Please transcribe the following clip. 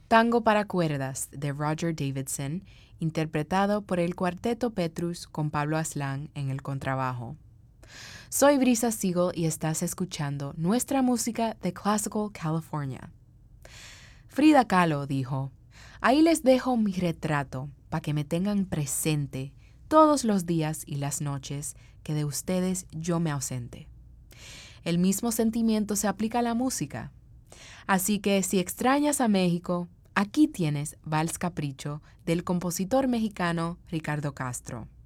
Tango para cuerdas de Roger Davidson, interpretado por el Cuarteto Petrus con Pablo Aslán en el contrabajo. Soy Brisa Siegel y estás escuchando nuestra música de Classical California. Frida Kahlo dijo, ahí les dejo mi retrato para que me tengan presente todos los días y las noches que de ustedes yo me ausente. El mismo sentimiento se aplica a la música. Así que si extrañas a México, aquí tienes Vals Capricho del compositor mexicano Ricardo Castro.